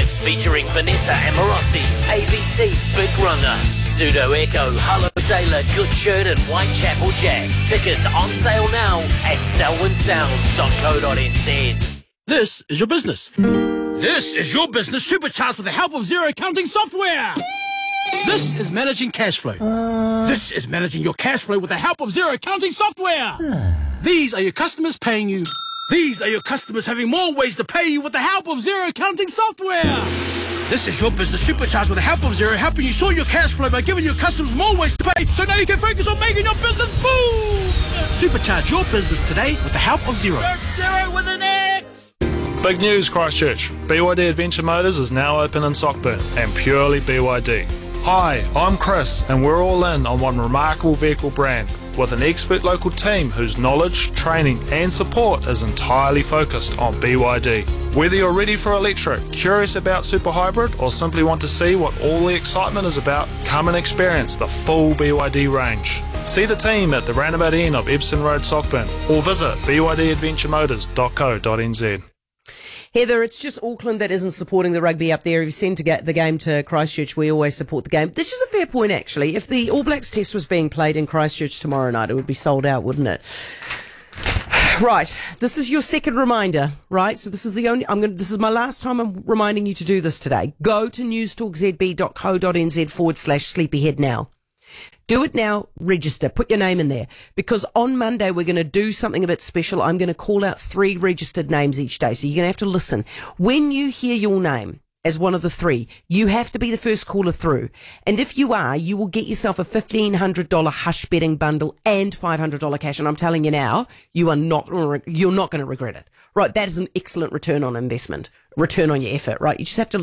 Mix featuring Vanessa Amorosi, ABC, Big Runner, Pseudo Echo, Hello Sailor, Good Shirt and Whitechapel Jack. Tickets on sale now at selwynsounds.co.nz. This is your business. This is your business supercharged with the help of Xero accounting software. This is managing cash flow. This is managing your cash flow with the help of Xero accounting software. These are your customers paying you. These are your customers having more ways to pay you with the help of Xero accounting software. This is your business supercharged with the help of Xero, helping you sort your cash flow by giving your customers more ways to pay, so now you can focus on making your business boom. Supercharge your business today with the help of Xero. Search Xero with an X. Big news, Christchurch. BYD Adventure Motors is now open in Sockburn and purely BYD. Hi, I'm Chris, and we're all in on one remarkable vehicle brand with an expert local team whose knowledge, training and support is entirely focused on BYD. Whether you're ready for electric, curious about super hybrid, or simply want to see what all the excitement is about, come and experience the full BYD range. See the team at the roundabout end of Epsom Road, Sockburn, or visit bydadventuremotors.co.nz. Heather, it's just Auckland that isn't supporting the rugby up there. If you send the game to Christchurch, we always support the game. This is a fair point, actually. If the All Blacks test was being played in Christchurch tomorrow night, it would be sold out, wouldn't it? Right. This is your second reminder, right? So this is this is my last time I'm reminding you to do this today. Go to newstalkzb.co.nz/sleepyhead now. Do it now, register, put your name in there. Because on Monday, we're going to do something a bit special. I'm going to call out 3 registered names each day. So you're going to have to listen. When you hear your name as one of the 3, you have to be the first caller through. And if you are, you will get yourself a $1,500 hush betting bundle and $500 cash. And I'm telling you now, you're not going to regret it. Right, that is an excellent return on investment, return on your effort, right? You just have to